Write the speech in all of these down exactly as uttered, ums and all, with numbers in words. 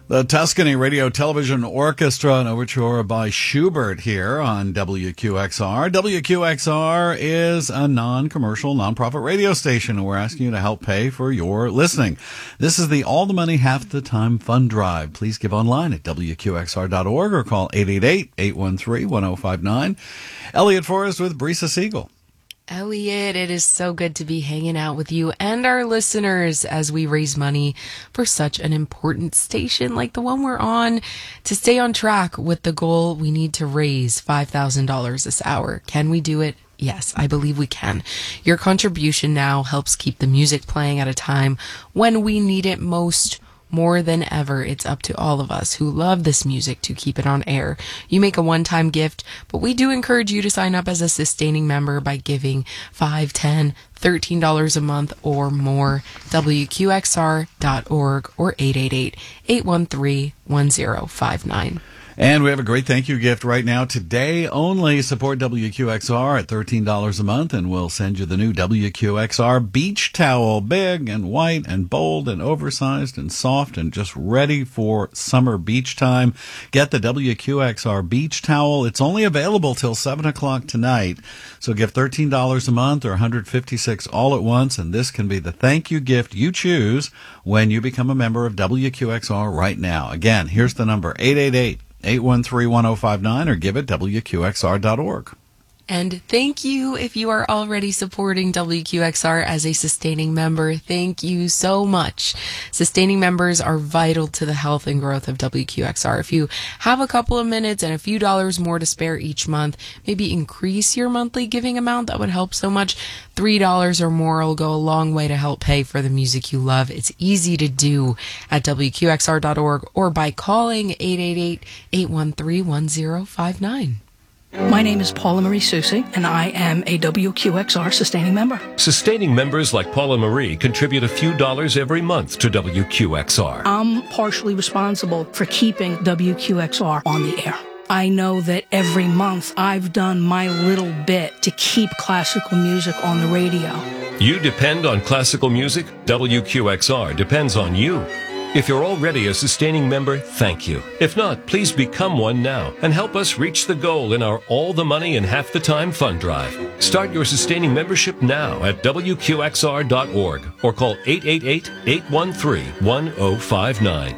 The Tuscany Radio Television Orchestra, an overture by Schubert here on W Q X R. W Q X R is a non-commercial, non-profit radio station, and we're asking you to help pay for your listening. This is the All the Money, Half the Time Fund Drive. Please give online at W Q X R dot org or call eight eight eight, eight one three, one oh five nine. Elliot Forrest with Brisa Siegel. Elliot, it is so good to be hanging out with you and our listeners as we raise money for such an important station like the one we're on. To stay on track with the goal, we need to raise five thousand dollars this hour. Can we do it? Yes, I believe we can. Your contribution now helps keep the music playing at a time when we need it most. More than ever, it's up to all of us who love this music to keep it on air. You make a one-time gift, but we do encourage you to sign up as a sustaining member by giving five, ten, thirteen dollars a month or more. W Q X R dot org or eight eight eight, eight one three, one oh five nine. And we have a great thank you gift right now. Today only, support W Q X R at thirteen dollars a month, and we'll send you the new W Q X R beach towel. Big and white and bold and oversized and soft and just ready for summer beach time. Get the W Q X R beach towel. It's only available till seven o'clock tonight. So give thirteen dollars a month or one hundred fifty-six dollars all at once, and this can be the thank you gift you choose when you become a member of W Q X R right now. Again, here's the number, eight eight eight, eight one three, one oh five nine, or give it W Q X R dot org. And thank you if you are already supporting W Q X R as a sustaining member. Thank you so much. Sustaining members are vital to the health and growth of W Q X R. If you have a couple of minutes and a few dollars more to spare each month, maybe increase your monthly giving amount. That would help so much. three dollars or more will go a long way to help pay for the music you love. It's easy to do at W Q X R dot org or by calling eight eight eight, eight one three, one oh five nine. My name is Paula Marie Susi, and I am a W Q X R sustaining member. Sustaining members like Paula Marie contribute a few dollars every month to W Q X R. I'm partially responsible for keeping W Q X R on the air. I know that every month I've done my little bit to keep classical music on the radio. You depend on classical music? W Q X R depends on you. If you're already a sustaining member, thank you. If not, please become one now and help us reach the goal in our All the Money in Half the Time Fund Drive. Start your sustaining membership now at W Q X R dot org or call eight eight eight, eight one three, one oh five nine.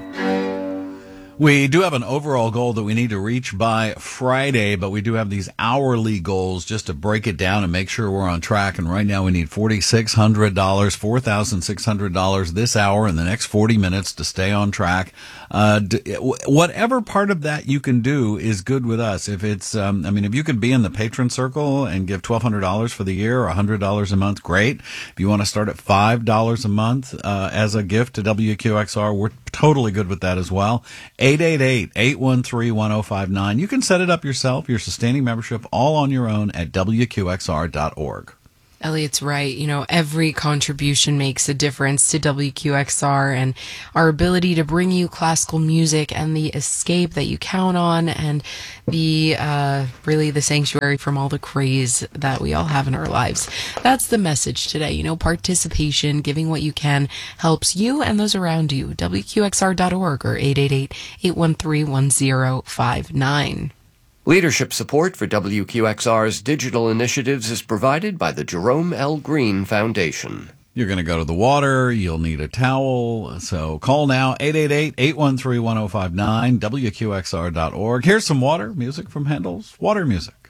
We do have an overall goal that we need to reach by Friday, but we do have these hourly goals just to break it down and make sure we're on track. And right now we need four thousand six hundred dollars, four thousand six hundred dollars this hour in the next forty minutes to stay on track. Uh, d- whatever part of that you can do is good with us. If it's, um, I mean, if you could be in the patron circle and give twelve hundred dollars for the year or one hundred dollars a month, great. If you want to start at five dollars a month uh, as a gift to W Q X R, we're totally good with that as well. eight eight eight, eight one three, one oh five nine. You can set it up yourself, your sustaining membership, all on your own at W Q X R dot org. Elliot's right. You know, every contribution makes a difference to W Q X R and our ability to bring you classical music and the escape that you count on and the, uh, really the sanctuary from all the craze that we all have in our lives. That's the message today. You know, participation, giving what you can helps you and those around you. W Q X R dot org or eight eight eight, eight one three, one oh five nine. Leadership support for W Q X R's digital initiatives is provided by the Jerome L. Green Foundation. You're going to go to the water, you'll need a towel, so call now, eight eight eight, eight one three, one oh five nine, W Q X R dot org. Here's some water music from Handel's Water Music.